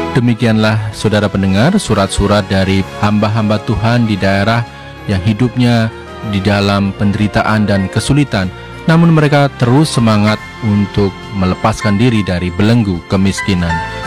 Demikianlah saudara pendengar surat-surat dari hamba-hamba Tuhan di daerah yang hidupnya di dalam penderitaan dan kesulitan, namun mereka terus semangat untuk melepaskan diri dari belenggu kemiskinan.